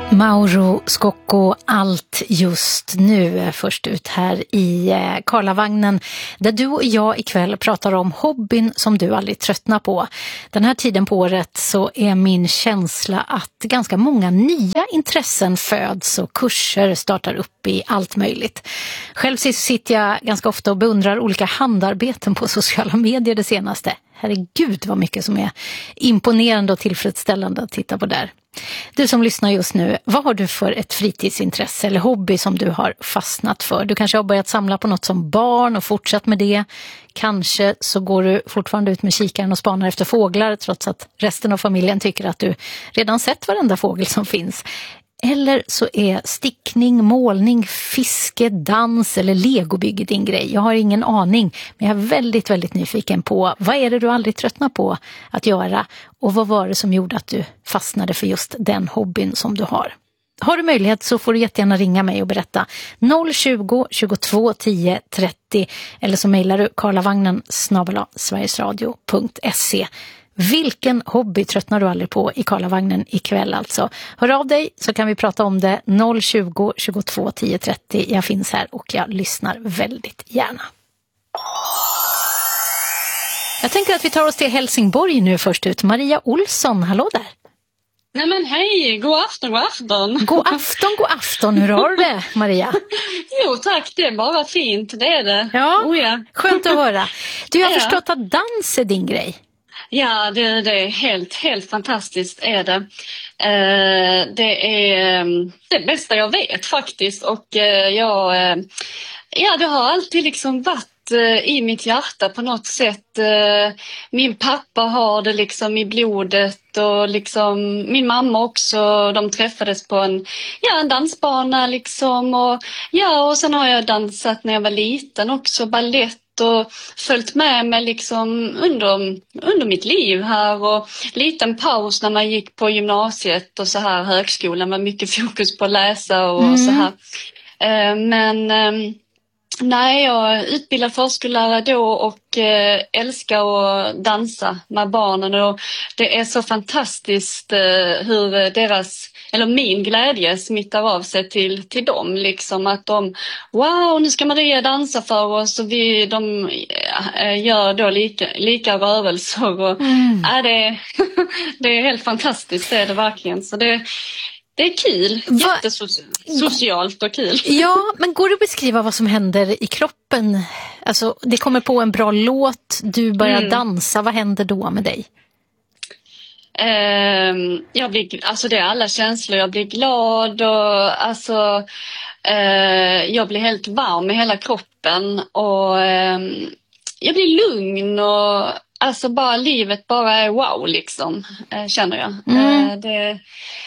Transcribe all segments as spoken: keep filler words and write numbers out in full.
Mauro Scocco, allt just nu, först ut här i Karlavagnen, där du och jag ikväll pratar om hobbyn som du aldrig tröttnar på. Den här tiden på året så är min känsla att ganska många nya intressen föds och kurser startar upp i allt möjligt. Själv sitter jag ganska ofta och beundrar olika handarbeten på sociala medier det senaste. Herregud vad mycket som är imponerande och tillfredsställande att titta på där. Du som lyssnar just nu, vad har du för ett fritidsintresse eller hobby som du har fastnat för? Du kanske har börjat samla på något som barn och fortsatt med det. Kanske så går du fortfarande ut med kikaren och spanar efter fåglar trots att resten av familjen tycker att du redan sett varenda fågel som finns. Eller så är stickning, målning, fiske, dans eller legobygge din grej. Jag har ingen aning, men jag är väldigt, väldigt nyfiken på vad är det du aldrig tröttnar på att göra och vad var det som gjorde att du fastnade för just den hobbyn som du har. Har du möjlighet så får du jättegärna ringa mig och berätta noll tjugo, tjugotvå, tio, trettio eller så mejlar du karlavagnen snabel-a sverigesradio punkt se. Vilken hobby tröttnar du aldrig på i Karlavagnen ikväll alltså? Hör av dig så kan vi prata om det. Noll tjugo, tjugotvå, tio, trettio. Jag finns här och jag lyssnar väldigt gärna. Jag tänker att vi tar oss till Helsingborg nu först ut. Maria Olsson, hallå där. Nej men hej, god afton, god afton. God afton, god afton. Hur har du det, Maria? Jo tack, det är bara fint, det är det. Ja, oh, ja. Skönt att höra. Du har ja. förstått att dans är din grej. Ja, det, det är helt, helt fantastiskt är det. Eh, det är det bästa jag vet faktiskt. Och eh, jag, eh, ja, det har alltid liksom varit eh, i mitt hjärta på något sätt. Eh, min pappa har det liksom i blodet och liksom min mamma också. De träffades på en, ja, en dansbana liksom. Och, ja, och sen har jag dansat när jag var liten också, ballett. Och följt med mig liksom under, under mitt liv här och liten paus när man gick på gymnasiet och så här högskolan med mycket fokus på att läsa och mm. så här. Men nej, jag är utbildad förskollärare då och älskar att dansa med barnen och det är så fantastiskt hur deras, eller min glädje smittar av sig till, till dem liksom att de, wow nu ska Maria dansa för oss och vi, de gör då lika, lika rörelser och mm. ja, det, det är helt fantastiskt, det är det verkligen, så det Det är kul, jättesocialt och kul. Ja, men går det att beskriva vad som händer i kroppen? Alltså, det kommer på en bra låt, du börjar mm. dansa, vad händer då med dig? Um, jag blir, alltså det är alla känslor, jag blir glad och alltså, uh, jag blir helt varm i hela kroppen och um, jag blir lugn och alltså bara livet bara är wow liksom, uh, känner jag. Mm. Uh, det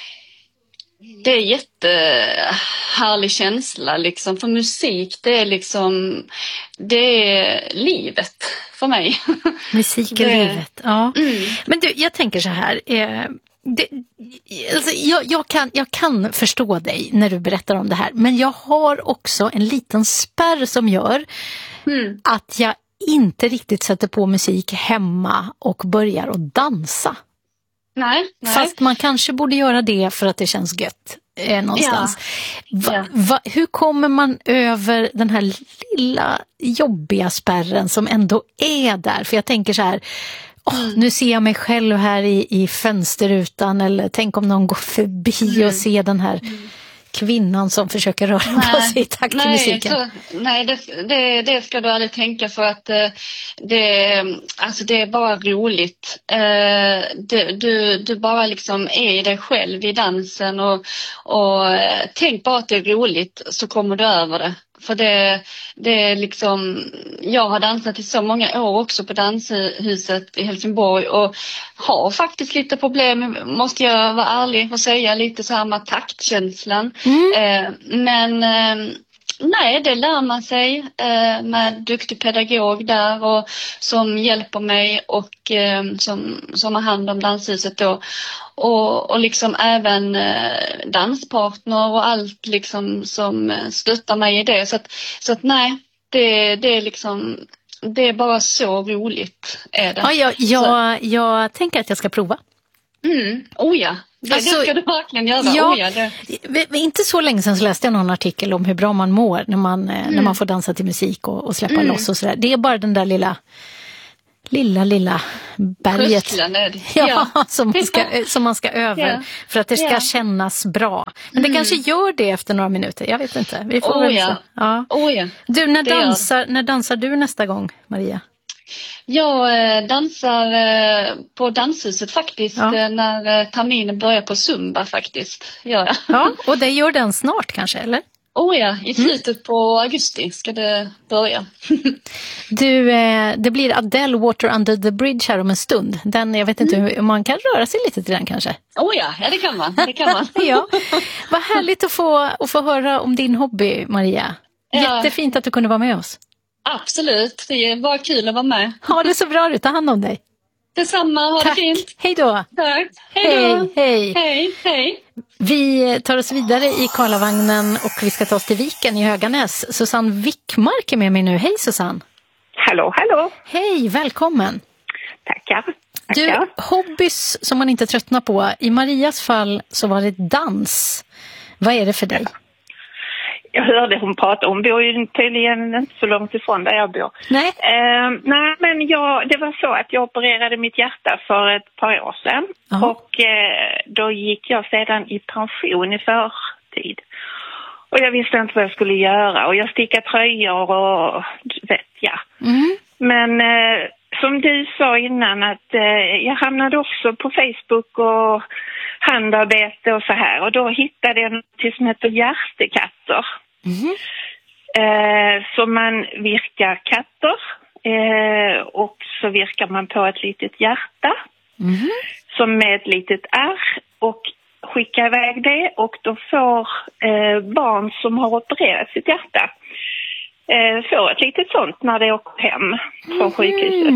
Det är jättehärlig känsla liksom, för musik det är liksom, det är livet för mig. Musik är det... livet, ja. Mm. Men du, jag tänker så här, eh, det, alltså, jag, jag, kan, jag kan förstå dig när du berättar om det här, men jag har också en liten spärr som gör mm. att jag inte riktigt sätter på musik hemma och börjar att dansa. Nej, nej. Fast man kanske borde göra det för att det känns gött eh, någonstans. Ja. Va, ja. va, hur kommer man över den här lilla jobbiga spärren som ändå är där? För jag tänker så här, oh, mm. nu ser jag mig själv här i, i fönsterrutan eller tänk om någon går förbi mm. och ser den här mm. kvinnan som försöker röra nej, på sig i takt till musiken. Så, nej, det, det, det ska du aldrig tänka för att uh, det, alltså det är bara roligt. Uh, det, du, du bara liksom är i dig själv i dansen och, och uh, tänk bara att det är roligt så kommer du över det. För det, det är liksom, jag har dansat i så många år också på danshuset i Helsingborg och har faktiskt lite problem, måste jag vara ärlig och säga, lite så här med taktkänslan. Mm. Eh, men eh, nej, det lär man sig eh, med duktig pedagog där och som hjälper mig och eh, som, som har hand om danshuset då. Och, och liksom även eh, danspartner och allt liksom som stöttar mig i det. Så att, så att nej, det, det är liksom, det är bara så roligt är det. Ja, jag, jag, jag tänker att jag ska prova. Mm, oh ja, Det, Alltså, det ska du verkligen göra. Ja, oh, ja, det. Inte så länge sedan så läste jag någon artikel om hur bra man mår när man, mm. när man får dansa till musik och, och släppa mm. loss och sådär. Det är bara den där lilla lilla, lilla berget ja, ja. Som, man ska, som man ska över ja. För att det ska ja. Kännas bra. Men det mm. kanske gör det efter några minuter, jag vet inte. Vi får oh, väl ja. Ja. Oh, ja. Du, när dansar, när dansar du nästa gång, Maria? Jag dansar på danshuset faktiskt ja. När terminen börjar på Zumba faktiskt. Gör jag. Ja, och det gör den snart kanske, eller? Oh ja, i slutet mm. på augusti ska det börja. Du, det blir Adele Water Under the Bridge här om en stund. Den, jag vet inte mm. hur man kan röra sig lite till den kanske. Oh ja, ja det kan man. Det kan man. Ja. Vad härligt att få, att få höra om din hobby, Maria. Ja. Jättefint att du kunde vara med oss. Absolut, det var kul att vara med. Ha det så bra, du tar hand om dig. Detsamma, ha Tack. Det fint. Hej då. Tack. Hej då. Hej, hej. Hej, hej. Vi tar oss vidare i Karlavagnen och vi ska ta oss till Viken i Höganäs. Susanne Wickmark är med mig nu. Hej Susanne. Hallå, hallå. Hej, välkommen. Tackar. Tackar. Du, hobbys som man inte tröttnar på. I Marias fall så var det dans. Vad är det för dig? Ja. Jag hörde hon prata, hon bor ju tydligen inte så långt ifrån där jag bor. Nej, uh, nej men jag, det var så att jag opererade mitt hjärta för ett par år sedan. Uh-huh. Och uh, då gick jag sedan i pension i förtid. Och jag visste inte vad jag skulle göra. Och jag stickade tröjor och vet ja. Mm. Men uh, som du sa innan att uh, jag hamnade också på Facebook och handarbete och så här. Och då hittade jag något som heter hjärtekatter. Mm. Eh, så man virkar katter eh, och så virkar man på ett litet hjärta mm. som med ett litet R och skickar iväg det och då får eh, barn som har opererat sitt hjärta eh, får ett litet sånt när det åker hem från mm. sjukhuset.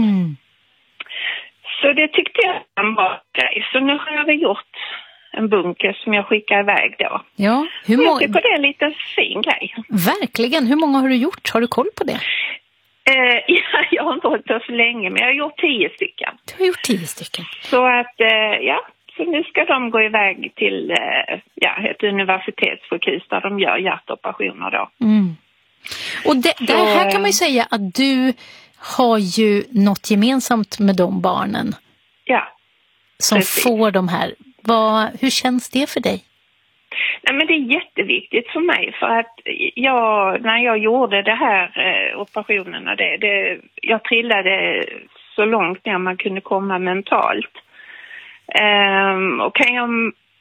Så det tyckte jag var en bra grej. Så nu har jag gjort en bunker som jag skickar iväg då. Ja, hur må- jag tycker det är en lite fin grej. Verkligen. Hur många har du gjort? Har du koll på det? Eh, ja, jag har inte hållit på så länge, men jag har gjort tio stycken. Du har gjort tio stycken. Så att, eh, ja, så nu ska de gå iväg till eh, ja, ett universitetssjukhus där de gör hjärtoperationer då. Mm. Och det, så, det här kan man ju säga att du har ju något gemensamt med de barnen. Ja. Som precis. Får de här. Vad, hur känns det för dig? Nej, men det är jätteviktigt för mig för att jag, när jag gjorde det här eh, operationerna, det, det, jag trillade så långt ner man kunde komma mentalt. Um, och kan jag,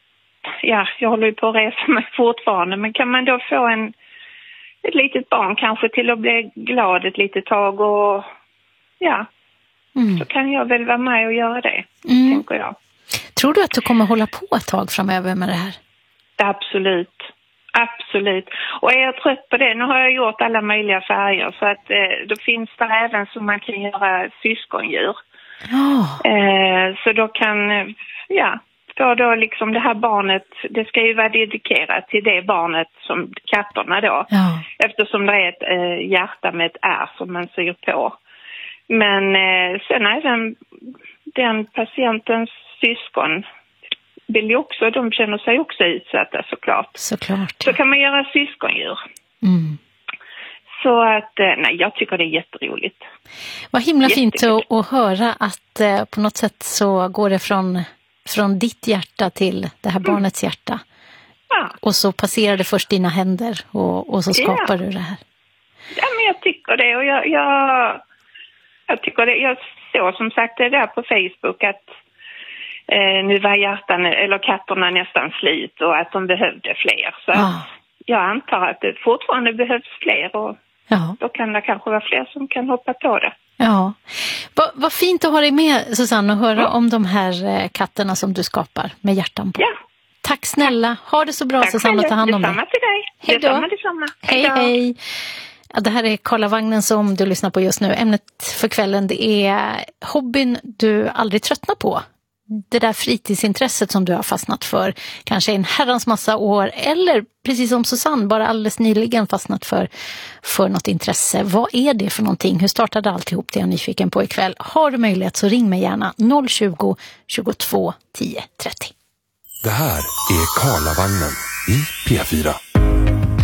ja, jag håller ju på att resa mig fortfarande, men kan man då få en, ett litet barn kanske till att bli glad ett litet tag och ja, mm. så kan jag väl vara med och göra det, mm. tänker jag. Tror du att du kommer hålla på ett tag framöver med det här? Absolut. Absolut. Och är jag trött på det, nu har jag gjort alla möjliga färger så att eh, då finns det även som man kan göra syskondjur. Oh. Eh, så då kan, ja, då, då liksom det här barnet, det ska ju vara dedikerat till det barnet som katterna då. Oh. Eftersom det är ett eh, hjärta med ett R som man syr på. Men eh, sen även den patientens syskon vill ju också, de känner sig också utsatta såklart. Såklart. Så kan man göra syskondjur. Mm. Så att, nej, jag tycker det är jätteroligt. Vad himla fint att, att höra att eh, på något sätt så går det från, från ditt hjärta till det här barnets mm. hjärta. Ja. Och så passerar det först dina händer och, och så skapar ja. Du det här. Ja, men jag tycker det och jag, jag, jag tycker det, jag såg som sagt det där på Facebook att Eh, nu var hjärtan, eller katterna nästan slut och att de behövde fler. Så ah. jag antar att det fortfarande behövs fler och ja. Då kan det kanske vara fler som kan hoppa på det. Ja, vad va fint att ha dig med Susanne och höra ja. Om de här eh, katterna som du skapar med hjärtan på. Ja. Tack snälla, ha det så bra. Tack Susanne, ta hand om dig. Detsamma till dig. Hej då. Detsamma, detsamma. Hej, hej. hej. Ja, det här är Karlavagnen som du lyssnar på just nu. Ämnet för kvällen det är hobbyn du aldrig tröttnar på. Det där fritidsintresset som du har fastnat för kanske en herrans massa år eller precis som Susanne bara alldeles nyligen fastnat för för något intresse. Vad är det för någonting? Hur startade alltihop det jag är nyfiken på ikväll? Har du möjlighet så ring mig gärna noll tjugo, tjugotvå, tio, trettio. Det här är Karlavagnen i P fyra.